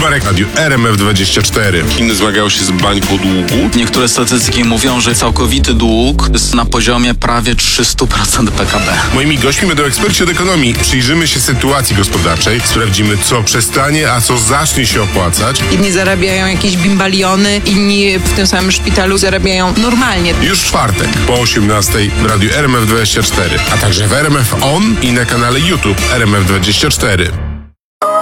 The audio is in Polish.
Marek, radiu RMF24. Chiny zmagają się z bańką długu. Niektóre statystyki mówią, że całkowity dług jest na poziomie prawie 300% PKB. Moimi gośćmi będą eksperci od ekonomii. Przyjrzymy się sytuacji gospodarczej, sprawdzimy, co przestanie, a co zacznie się opłacać. Inni zarabiają jakieś bimbaliony, inni w tym samym szpitalu zarabiają normalnie. Już w czwartek po 18:00 w radiu RMF24, a także w RMF On i na kanale YouTube RMF24.